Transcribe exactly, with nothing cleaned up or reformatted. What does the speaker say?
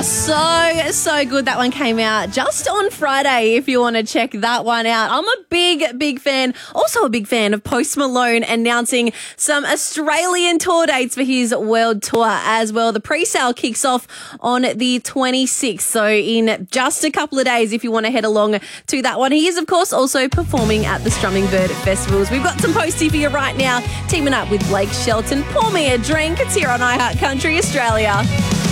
so, so good. That one came out just on Friday if you want to check that one out. I'm a big, big fan, also a big fan of Post Malone announcing some Australian tour dates for his world tour as well. The pre-sale kicks off on the twenty-sixth, so in just a couple of days if you want to head along to that one. He is, of course, also performing at the Strumming Bird Festivals. We've got some Posty for you right now, teaming up with Blake Shelton. Pour me a drink. It's here on iHeart Country Australia.